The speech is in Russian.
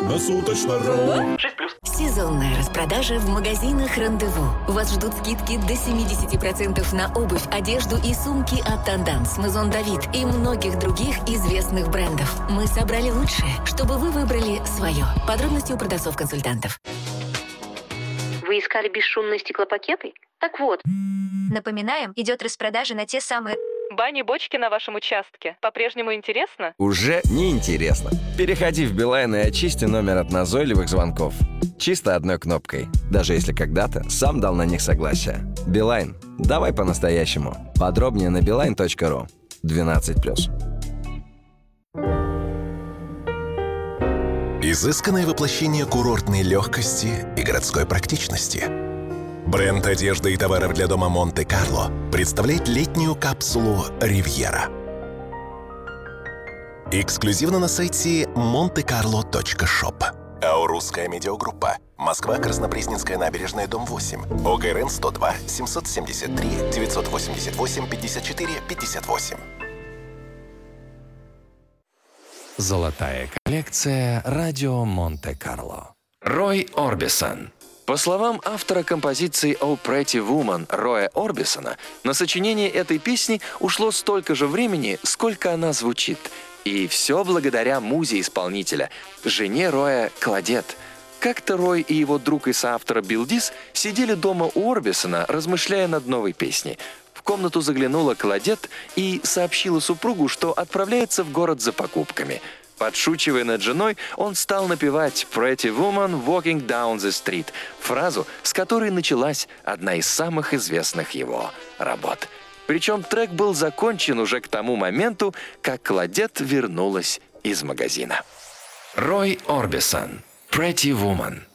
на суточно.ру. Сезонная распродажа в магазинах «Рандеву». Вас ждут скидки до 70% на обувь, одежду и сумки от Tendance, Maison David и многих других известных брендов. Мы собрали лучшее, чтобы вы выбрали свое. Подробности у продавцов-консультантов. Вы искали бесшумные стеклопакеты? Так вот. Напоминаем, идет распродажа на те самые... Бани-бочки на вашем участке. По-прежнему интересно? Уже не интересно. Переходи в Билайн и очисти номер от назойливых звонков. Чисто одной кнопкой. Даже если когда-то сам дал на них согласие. Билайн. Давай по-настоящему. Подробнее на beeline.ru. 12+. Изысканное воплощение курортной легкости и городской практичности. Бренд одежды и товаров для дома Монте-Карло представляет летнюю капсулу «Ривьера». Эксклюзивно на сайте montecarlo.shop. Аурусская медиагруппа. Москва, Краснопресненская набережная, дом 8. ОГРН 102 773 988 54 58. Золотая коллекция «Радио Монте-Карло». Рой Орбисон. По словам автора композиции «Oh Pretty Woman» Роя Орбисона, на сочинение этой песни ушло столько же времени, сколько она звучит. И все благодаря музе исполнителя, жене Роя Кладет. Как-то Рой и его друг и соавтор Билл Дис сидели дома у Орбисона, размышляя над новой песней. В комнату заглянула Кладет и сообщила супругу, что отправляется в город за покупками. Подшучивая над женой, он стал напевать «Pretty woman walking down the street», фразу, с которой началась одна из самых известных его работ. Причем трек был закончен уже к тому моменту, как Кладет вернулась из магазина. Рой Орбисон. «Pretty woman».